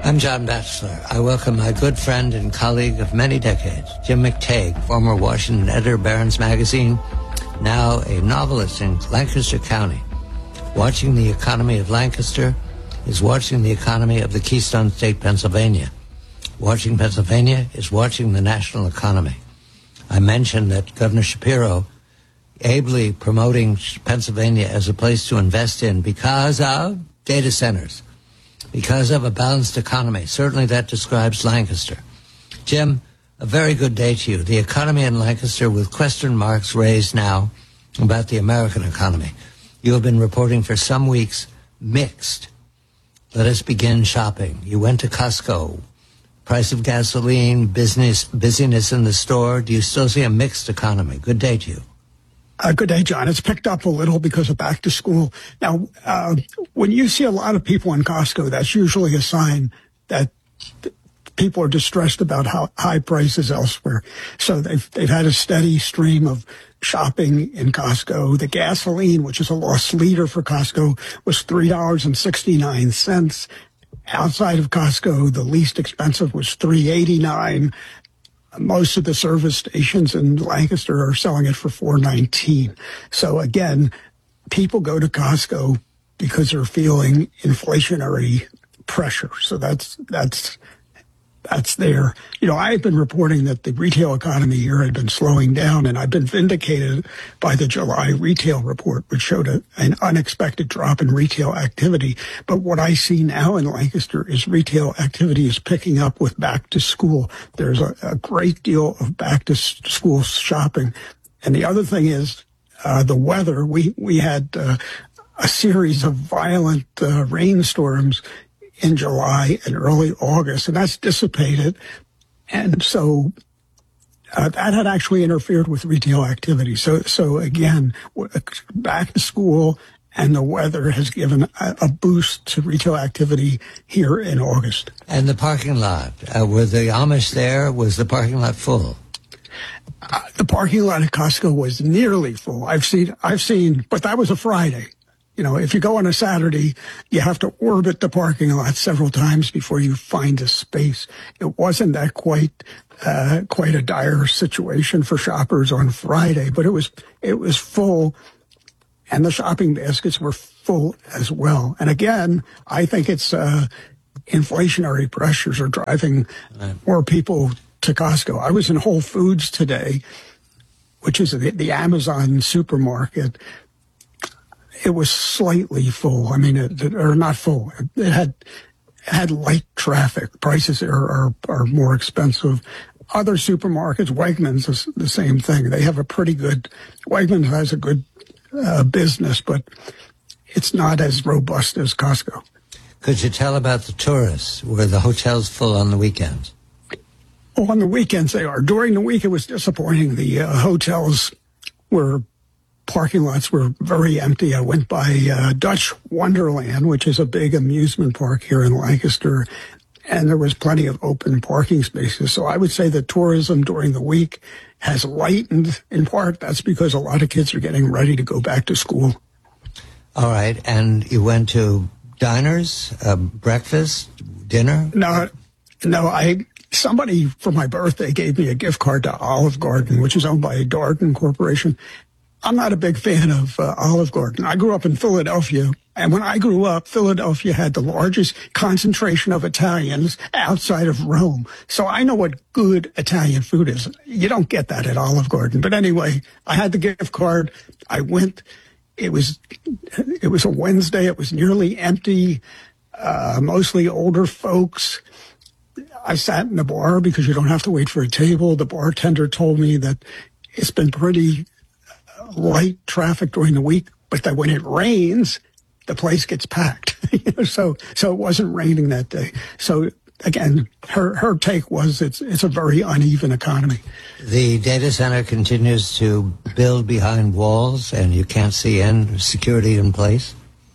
I'm John Batchelor. I welcome my good friend and colleague of many decades, Jim McTague, former Washington editor of Barron's Magazine, now a novelist in Lancaster County. Watching the economy of Lancaster is watching the economy of the Keystone State, Pennsylvania. Watching Pennsylvania is watching the national economy. I mentioned that Governor Shapiro ably promoting Pennsylvania as a place to invest in because of data centers, because of a balanced economy. Certainly that describes Lancaster. Jim, a very good day to you. The economy in Lancaster with question marks raised now about the American economy. You have been reporting for some weeks mixed. Let us begin shopping. You went to Costco. Price of gasoline, busyness in the store. Do you still see a mixed economy? Good day to you. Good day, John. It's picked up a little because of back to school. Now, when you see a lot of people in Costco, that's usually a sign that people are distressed about high prices elsewhere. So they've had a steady stream of shopping in Costco. The gasoline, which is a loss leader for Costco, was $3.69. Outside of Costco, the least expensive was $3.89. Most of the service stations in Lancaster are selling it for $4.19. So again, people go to Costco because they're feeling inflationary pressure. So that's there. You know, I've been reporting that the retail economy here had been slowing down, and I've been vindicated by the July retail report, which showed an unexpected drop in retail activity. But what I see now in Lancaster is retail activity is picking up with back to school. There's a great deal of back to school shopping. And the other thing is the weather. We had a series of violent rainstorms in July and early August, and that's dissipated. And so that had actually interfered with retail activity. So again, back to school and the weather has given a boost to retail activity here in August. And the parking lot, were the Amish there? Was the parking lot full? The parking lot at Costco was nearly full. I've seen, but that was a Friday. You know, if you go on a Saturday, you have to orbit the parking lot several times before you find a space. It wasn't that quite a dire situation for shoppers on Friday, but it was full, and the shopping baskets were full as well. And again, I think it's inflationary pressures are driving more people to Costco. I was in Whole Foods today, which is the Amazon supermarket. It was slightly full. I mean, or not full. It had light traffic. Prices are more expensive. Other supermarkets, Wegmans is the same thing. They have Wegmans has a good business, but it's not as robust as Costco. Could you tell about the tourists? Were the hotels full on the weekends? Oh, on the weekends they are. During the week it was disappointing. The hotels parking lots were very empty. I went by Dutch Wonderland, which is a big amusement park here in Lancaster, and there was plenty of open parking spaces. So I would say that tourism during the week has lightened. In part, that's because a lot of kids are getting ready to go back to school. All right. And you went to diners, breakfast, dinner? No, somebody for my birthday gave me a gift card to Olive Garden, which is owned by Darden Corporation. I'm not a big fan of Olive Garden. I grew up in Philadelphia, and when I grew up, Philadelphia had the largest concentration of Italians outside of Rome. So I know what good Italian food is. You don't get that at Olive Garden. But anyway, I had the gift card. I went. It was a Wednesday. It was nearly empty, mostly older folks. I sat in the bar because you don't have to wait for a table. The bartender told me that it's been pretty light traffic during the week, but that when it rains, the place gets packed. So it wasn't raining that day. So again, her take was it's a very uneven economy. The data center continues to build behind walls, and you can't see security in place?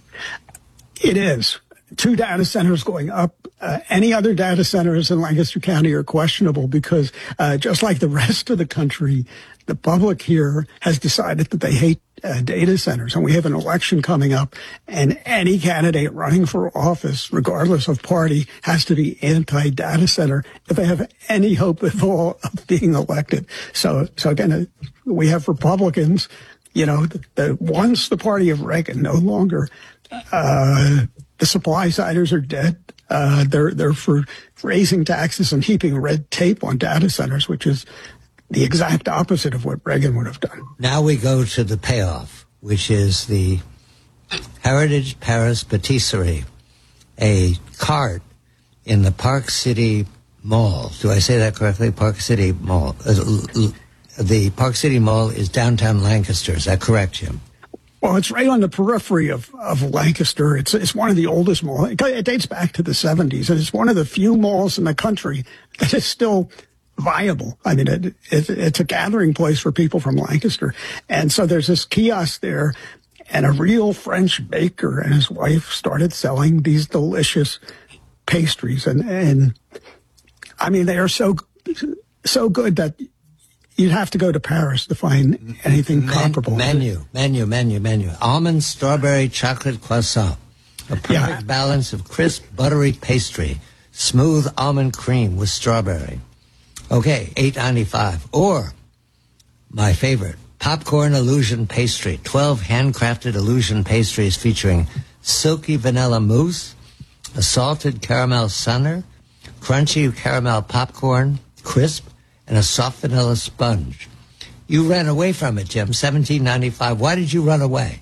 It is. 2 data centers going up. Any other data centers in Lancaster County are questionable because just like the rest of the country, the public here has decided that they hate data centers. And we have an election coming up, and any candidate running for office, regardless of party, has to be anti-data center if they have any hope at all of being elected. So again, we have Republicans, once the party of Reagan, no longer, the supply siders are dead. They're for raising taxes and heaping red tape on data centers, which is the exact opposite of what Reagan would have done. Now we go to the payoff, which is the Heritage Paris Patisserie, a cart in the Park City Mall. Do I say that correctly? Park City Mall. The Park City Mall is downtown Lancaster. Is that correct, Jim? Well, it's right on the periphery of Lancaster. It's one of the oldest malls. It dates back to the 70s, and it's one of the few malls in the country that is still viable. I mean, it's a gathering place for people from Lancaster. And so there's this kiosk there, and a real French baker and his wife started selling these delicious pastries. And I mean, they are so good that you'd have to go to Paris to find anything comparable. Menu. Almond strawberry chocolate croissant. A perfect balance of crisp, buttery pastry. Smooth almond cream with strawberry. Okay, $8.95. Or, my favorite, popcorn illusion pastry. 12 handcrafted illusion pastries featuring silky vanilla mousse, a salted caramel sundae, crunchy caramel popcorn, crisp, and a soft vanilla sponge. You ran away from it, Jim. $17.95. Why did you run away?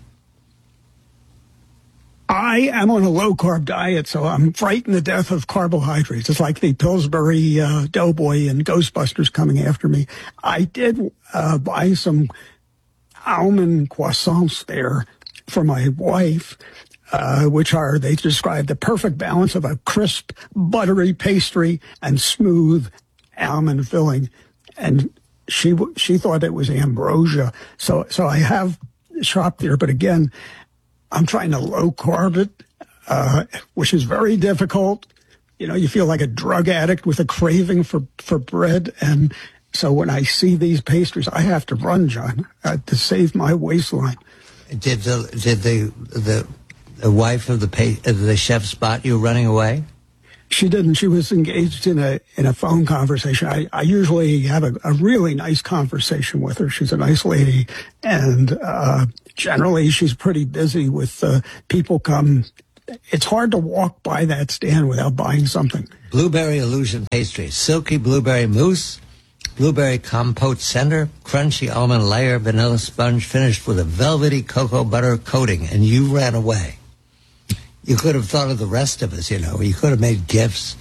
I am on a low-carb diet, so I'm frightened to death of carbohydrates. It's like the Pillsbury Doughboy and Ghostbusters coming after me. I did buy some almond croissants there for my wife, which are, they describe the perfect balance of a crisp, buttery pastry and smooth almond filling, and she thought it was ambrosia. So I have shopped there, but again, I'm trying to low carb it, which is very difficult. You feel like a drug addict with a craving for bread, and so when I see these pastries, I have to run, John, to save my waistline. Did the wife of the chef spot you running away? She didn't. She was engaged in a phone conversation. I usually have a really nice conversation with her. She's a nice lady, and generally she's pretty busy with people come. It's hard to walk by that stand without buying something. Blueberry illusion pastry, silky blueberry mousse, blueberry compote center, crunchy almond layer, vanilla sponge finished with a velvety cocoa butter coating, and you ran away. You could have thought of the rest of us, You could have made gifts.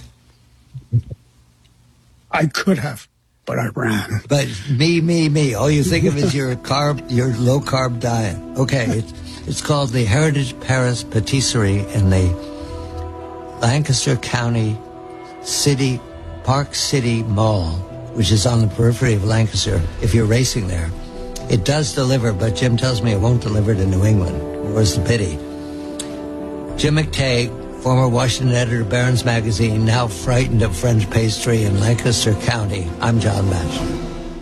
I could have, but I ran. But me. All you think of is your low-carb diet. Okay, it's called the Heritage Paris Patisserie in the Lancaster County Park City Mall, which is on the periphery of Lancaster, if you're racing there. It does deliver, but Jim tells me it won't deliver to New England. Where's the pity? Jim McTague, former Washington editor of Barron's Magazine, now frightened of French pastry in Lancaster County. I'm John Batchelor.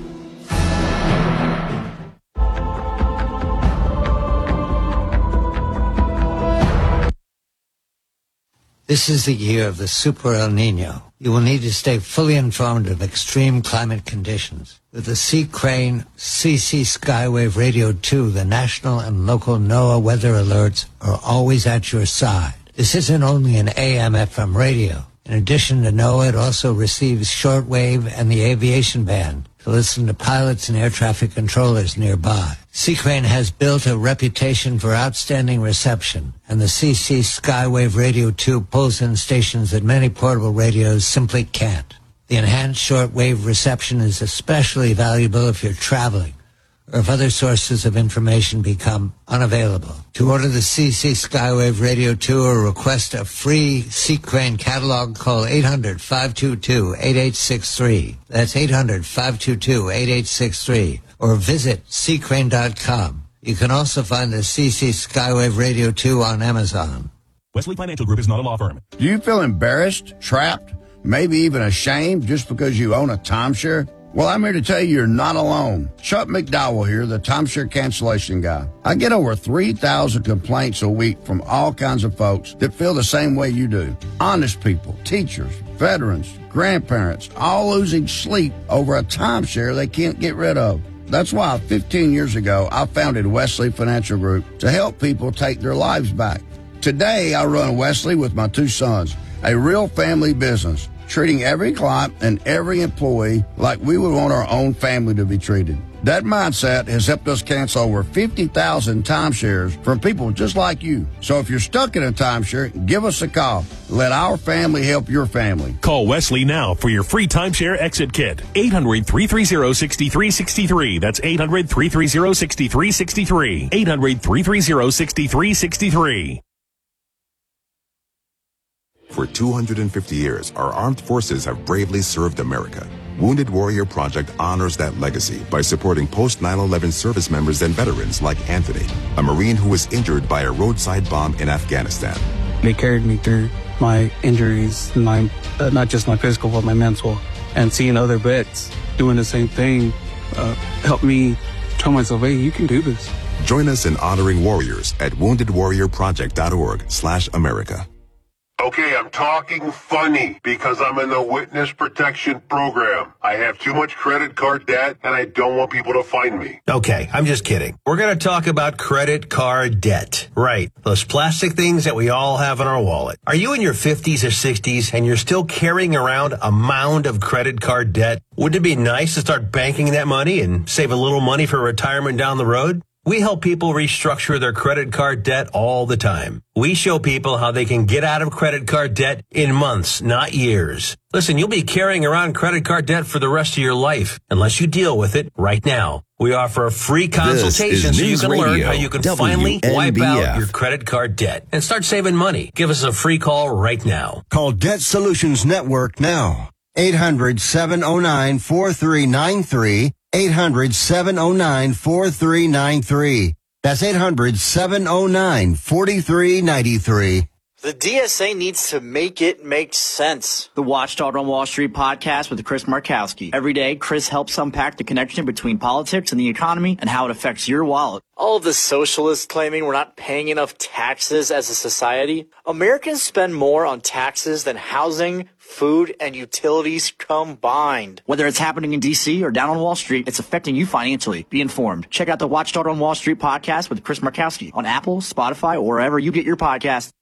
This is the year of the Super El Nino. You will need to stay fully informed of extreme climate conditions. With the Sea Crane CC Skywave Radio 2, the national and local NOAA weather alerts are always at your side. This isn't only an AM/FM radio. In addition to NOAA, it also receives shortwave and the aviation band to listen to pilots and air traffic controllers nearby. Sea Crane has built a reputation for outstanding reception, and the CC Skywave Radio 2 pulls in stations that many portable radios simply can't. The enhanced shortwave reception is especially valuable if you're traveling or if other sources of information become unavailable. To order the CC Skywave Radio 2 or request a free Sea Crane catalog, call 800-522-8863. That's 800-522-8863. Or visit seacrane.com. You can also find the CC Skywave Radio 2 on Amazon. Wesley Financial Group is not a law firm. Do you feel embarrassed, trapped, maybe even ashamed just because you own a timeshare? Well, I'm here to tell you you're not alone. Chuck McDowell here, the timeshare cancellation guy. I get over 3,000 complaints a week from all kinds of folks that feel the same way you do. Honest people, teachers, veterans, grandparents, all losing sleep over a timeshare they can't get rid of. That's why 15 years ago, I founded Wesley Financial Group to help people take their lives back. Today, I run Wesley with my 2 sons, a real family business, treating every client and every employee like we would want our own family to be treated. That mindset has helped us cancel over 50,000 timeshares from people just like you. So if you're stuck in a timeshare, give us a call. Let our family help your family. Call Wesley now for your free timeshare exit kit. 800-330-6363. That's 800-330-6363. 800-330-6363. For 250 years, our armed forces have bravely served America. Wounded Warrior Project honors that legacy by supporting post-9/11 service members and veterans like Anthony, a Marine who was injured by a roadside bomb in Afghanistan. They carried me through my injuries, not just my physical, but my mental. And seeing other vets doing the same thing helped me tell myself, hey, you can do this. Join us in honoring warriors at woundedwarriorproject.org/America. Okay, I'm talking funny because I'm in the witness protection program. I have too much credit card debt and I don't want people to find me. Okay, I'm just kidding. We're going to talk about credit card debt. Right, those plastic things that we all have in our wallet. Are you in your 50s or 60s and you're still carrying around a mound of credit card debt? Wouldn't it be nice to start banking that money and save a little money for retirement down the road? We help people restructure their credit card debt all the time. We show people how they can get out of credit card debt in months, not years. Listen, you'll be carrying around credit card debt for the rest of your life unless you deal with it right now. We offer a free consultation so you can learn how you can finally wipe out your credit card debt and start saving money. Give us a free call right now. Call Debt Solutions Network now. 800-709-4393. 800-709-4393. That's 800-709-4393. The DSA needs to make it make sense. The Watchdog on Wall Street podcast with Chris Markowski. Every day, Chris helps unpack the connection between politics and the economy and how it affects your wallet. All of the socialists claiming we're not paying enough taxes as a society. Americans spend more on taxes than housing, food, and utilities combined. Whether it's happening in D.C. or down on Wall Street, it's affecting you financially. Be informed. Check out the Watchdog on Wall Street podcast with Chris Markowski on Apple, Spotify, or wherever you get your podcasts.